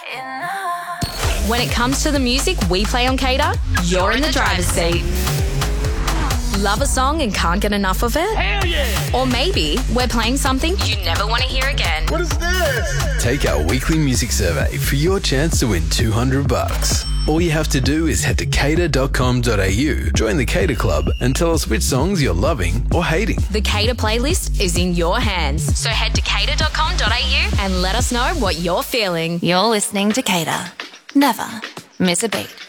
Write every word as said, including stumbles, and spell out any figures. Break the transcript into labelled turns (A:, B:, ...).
A: When it comes to the music we play on Cater, you're in the driver's seat. Love a song and can't get enough of it?
B: Hell yeah!
A: Or maybe we're playing something you never want to hear again.
B: What is this?
C: Take our weekly music survey for your chance to win two hundred bucks. All you have to do is head to cater dot com dot a u, join the Cater Club, and tell us which songs you're loving or hating.
A: The Cater playlist is in your hands. So head to cater dot com dot a u and let us know what you're feeling.
D: You're listening to Cater. Never miss a beat.